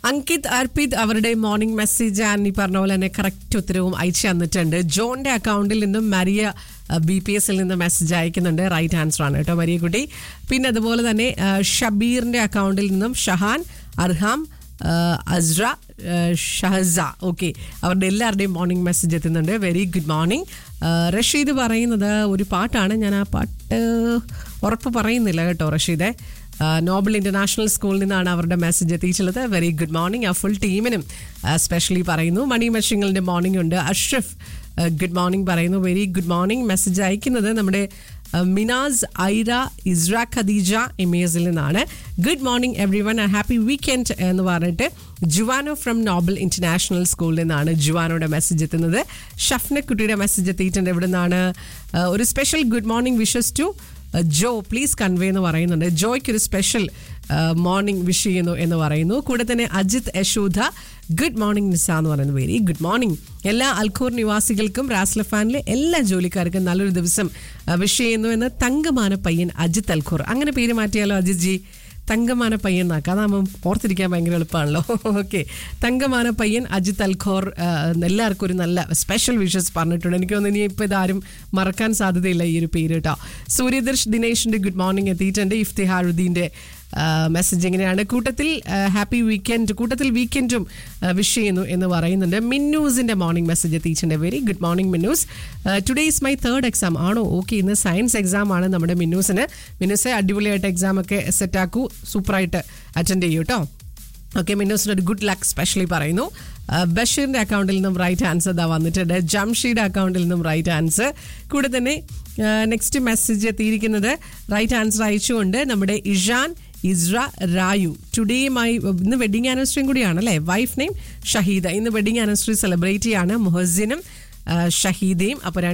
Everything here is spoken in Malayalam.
അങ്കിത് അർപ്പിത് അവരുടെ മോർണിംഗ് മെസ്സേജ് ആൻഡ് ഈ പറഞ്ഞ പോലെ തന്നെ കറക്റ്റ് ഉത്തരവും അയച്ചു തന്നിട്ടുണ്ട്. ജോന്റെ അക്കൗണ്ടിൽ നിന്നും മരിയ BPSൽ നിന്ന് മെസ്സേജ് അയക്കുന്നുണ്ട്. റൈറ്റ് ആൻസർ ആണ് കേട്ടോ മരിയ കുട്ടി. പിന്നെ അതുപോലെ തന്നെ ഷബീറിന്റെ അക്കൗണ്ടിൽ നിന്നും ഷഹാൻ, അർഹാം, അസ്ര, ഷഹസ, ഓക്കെ, അവരുടെ എല്ലാവരുടെയും മോർണിംഗ് മെസ്സേജ് എത്തുന്നുണ്ട്. Very good morning. റഷീദ് പറയുന്നത് ഒരു പാട്ടാണ്, ഞാൻ ആ പാട്ട് ഉറപ്പ് പറയുന്നില്ല കേട്ടോ റഷീദെ. നോബൽ ഇന്റർനാഷണൽ സ്കൂളിൽ നിന്നാണ് അവരുടെ മെസ്സേജ് എത്തിയിട്ടുള്ളത്. Very good morning. ആ ഫുൾ ടീമിനും സ്പെഷ്യലി പറയുന്നു. മണി മഷിങ്ങളുടെ മോർണിംഗ് ഉണ്ട്. അഷ്റഫ് ഗുഡ് മോർണിംഗ് പറയുന്നു. Very good morning. മെസ്സേജ് അയക്കുന്നത് നമ്മുടെ മിനാസ്, ഐറ, ഇസ്ര, ഖദീജ ഇമേസിൽ നിന്നാണ്. Good morning every one, happy weekend എന്ന് പറഞ്ഞിട്ട് ജുവാനോ ഫ്രം നോബൽ ഇന്റർനാഷണൽ സ്കൂളിൽ നിന്നാണ് ജുവാനോയുടെ മെസ്സേജ് എത്തുന്നത്. ഷഫ്ന കുട്ടിയുടെ മെസ്സേജ് എത്തിയിട്ടുണ്ട്. ഇവിടെ നിന്നാണ് ഒരു special good morning wishes to Joe please convey എന്ന് പറയുന്നുണ്ട്. ജോയ്ക്ക് ഒരു സ്പെഷ്യൽ മോർണിംഗ് വിഷ് ചെയ്യുന്നു എന്ന് പറയുന്നു. കൂടെ തന്നെ അജിത് യശോധ ഗുഡ് മോർണിംഗ് നിസ എന്ന് പറയുന്നു. Very good morning. എല്ലാ അൽഖൂർ നിവാസികൾക്കും റാസ്ലഫാനിലെ എല്ലാ ജോലിക്കാർക്കും നല്ലൊരു ദിവസം വിഷ് ചെയ്യുന്നു എന്ന് തങ്കമാന പയ്യൻ അജിത് അൽഖൂർ. അങ്ങനെ പേര് മാറ്റിയാലോ അജിത് ജി? തങ്കമാന പയ്യൻ എന്നാക്കാം, അതാകുമ്പം ഓർത്തിരിക്കാൻ ഭയങ്കര എളുപ്പമാണല്ലോ. ഓക്കെ, തങ്കമാന പയ്യൻ അജിത് അൽഖോർ എല്ലാവർക്കും ഒരു നല്ല സ്പെഷ്യൽ വിഷസ് പറഞ്ഞിട്ടുണ്ട്. എനിക്ക് തോന്നുന്നു ഇനി ഇപ്പോൾ ഇതാരും മറക്കാൻ സാധ്യതയില്ല ഈ ഒരു പേര് കേട്ടോ. സൂര്യദർശ് ദിനേശിൻ്റെ ഗുഡ് മോർണിംഗ് എത്തിയിട്ടുണ്ട്. ഇഫ്തിഹാറുദ്ദീൻ്റെ മെസ്സേജ് എങ്ങനെയാണ്? കൂട്ടത്തിൽ ഹാപ്പി വീക്കെൻഡ്, കൂട്ടത്തിൽ വീക്കെൻഡും വിഷ് ചെയ്യുന്നു എന്ന് പറയുന്നുണ്ട്. മിന്നൂസിൻ്റെ മോർണിംഗ് മെസ്സേജ് എത്തിയിട്ടുണ്ട്. Very good morning Minnu's. Today is my third exam. ആണോ? ഓക്കെ, ഇന്ന് സയൻസ് എക്സാം ആണ് നമ്മുടെ മിന്നൂസിന്. മിന്നൂസെ അടിപൊളിയായിട്ട് എക്സാം ഒക്കെ സെറ്റാക്കൂ, സൂപ്പറായിട്ട് അറ്റൻഡ് ചെയ്യൂ കേട്ടോ. ഓക്കെ, മിന്നൂസിന് ഒരു ഗുഡ് ലക്ക് സ്പെഷ്യലി പറയുന്നു. ബഷീറിൻ്റെ അക്കൗണ്ടിൽ നിന്നും റൈറ്റ് ആൻസർ ഇതാ വന്നിട്ടുണ്ട്. ജംഷീയുടെ അക്കൗണ്ടിൽ നിന്നും റൈറ്റ് ആൻസർ. കൂടെ തന്നെ നെക്സ്റ്റ് മെസ്സേജ് എത്തിയിരിക്കുന്നത് റൈറ്റ് ആൻസർ അയച്ചുകൊണ്ട് നമ്മുടെ ഇഷാൻ, ഇസ്ര, രായു. ടുഡേയുമായി ഇന്ന് വെഡിങ് ആനിവേഴ്സറിയും കൂടിയാണല്ലേ. Wife name Shaheeda. ഇന്ന് വെഡിങ് ആനിവേഴ്സറി സെലിബ്രേറ്റ് ചെയ്യാണ് മുഹസിനും ഷഹീദയും. അപ്പോൾ